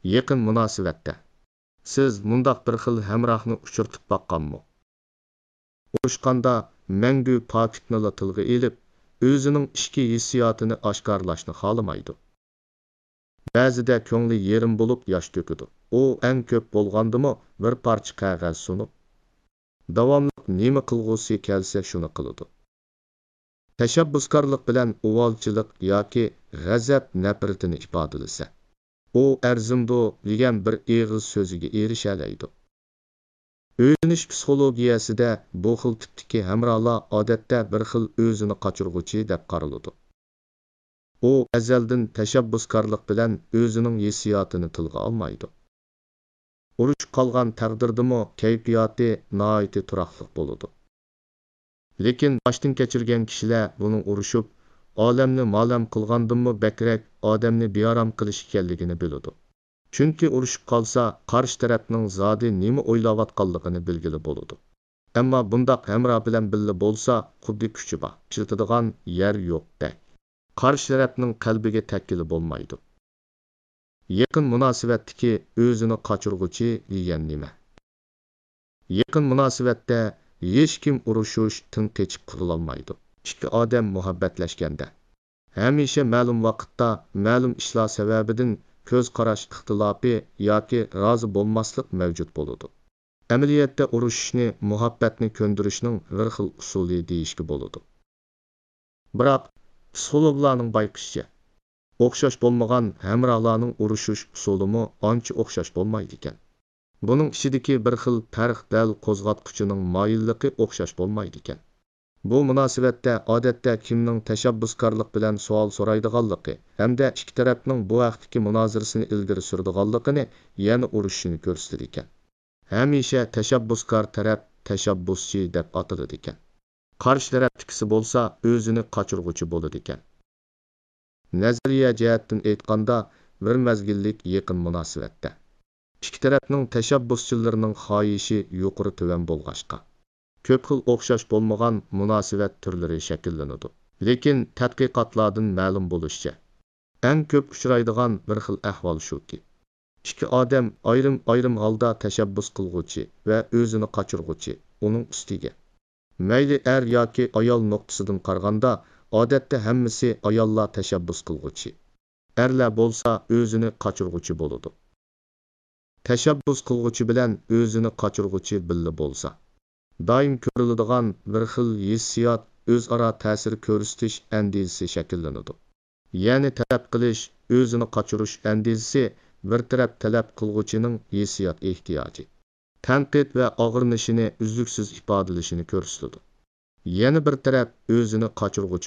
Yaqin munosabatda siz mundaq bir xil hamrohni uchirtib baqqanmi? Urushqanda mangu pokitni tilga elib, o'zining ichki hissiyotini oshkorlashni xolamaydi. Ba'zida ko'ngli yerim bo'lib yosh to'kidi. U eng ko'p bo'lgandimi bir parcha qog'oz sunib, davomli nima qilg'usi kelsa shuni qiladi. Tashabbuskorlik bilan uvolchilik yoki g'azab nafratini ifodalasa, u arzimdi degan bir eg'iz so'ziga erishalaydi. O'yinish psixologiyasida bu xil tipdagi hamrohlar odatda bir xil o'zini qochirg'uchi deb qaraladi. U azaldan tashabbuskorlik bilan o'zining hissiyotini tilga olmaydi. Urush qolgan taqdirdimi kayfiyati nihoyatda turaqli bo'ladi. Lekin boshdan kechirgan kishilar buning urushib, olamni ma'lum qilgandimmi bakrak odamni bearam qilish ekanligini biladi. Chunki urushib qolsa, qarshi tarafning zodi nima o'ylayotganligini bilgili bo'ladi. Ammo bundaq hamroh bilan birga bo'lsa, xuddi kuchi bor, chiltadigan yer yo'qdek. Qarshi tarafning qalbiga takkili bo'lmaydi. Yaqin munosabatdagi o'zini qochirg'uchi degan nima? Yaqin munosabatda hech kim urushish, tin kechib qutulolmaydi. Ikki odam muhabbatlashganda hamisha ma'lum vaqtda ma'lum ishlar sababidan ko'z qarash ixtilofi yoki rozi bo'lmaslik mavjud bo'ladi. Amaliyotda urushishni muhabbatni ko'ndirishning bir xil usuli deyishga bo'ladi. Biroq psixologlarning bayqishicha, o'xshash bo'lmagan hamrohlarning urushish usulimi ancha o'xshash bo'lmaydi ekan. Buning ichidagi bir xil farq dal qo'zg'atquchining moyilligi o'xshash bo'lmaydi ekan. Bu munosabatda odatda kimning tashabbuskorlik bilan savol so'raydiganligi hamda ikki tarafning bu vaqtdagi munozirasini ilgari suradiganligini, yana urushishini ko'rsatadi ekan. Hamisha tashabbuskor taraf tashabbuschi deb ataladi ekan. Qarshi tarafdagisi bo'lsa o'zini qochirg'uchi bo'ladi ekan. Nazariya jihatdan aytganda, bir mazgillik yaqin munosabatda ikki tarafning tashabbuschilarining xohishi yuqori tuvan bo'lg'achqa ko'p xil o'xshash bo'lmagan munosabat turlari shakllanadi. Lekin tadqiqotlardan ma'lum bo'lishicha, eng ko'p uchraydigan bir xil ahvol shuki, ikki odam ayrim holda tashabbus qilg'uchi va o'zini qochirg'uchi uning ustiga. Mayli er yoki ayol nuqtasidan qaraganda, odatda hammasi ayollar tashabbus qilg'uchi, erlar bo'lsa o'zini qochirg'uchi bo'ladi. Tashabbus qilg'uchi bilan o'zini qochirg'uchi birga bo'lsa, doim ko'riladigan bir xil hissiyot o'zaro ta'sir ko'rsatish andizasi shakllanadi. Ya'ni talab qilish, o'zini qochirish andizasi bir taraf talab qilg'uchining hissiyot ehtiyoji, tanqid va og'rinishini uzluksiz ifodalashini ko'rsatadi. Yana bir taraf o'zini qochirg'uchi